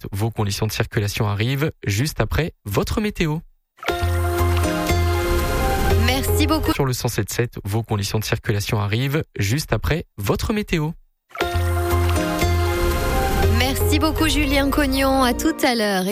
107, vos conditions de circulation arrivent juste après votre météo. Merci beaucoup. Sur le 107.7, vos conditions de circulation arrivent juste après votre météo. Merci beaucoup Julien Cognon, à tout à l'heure.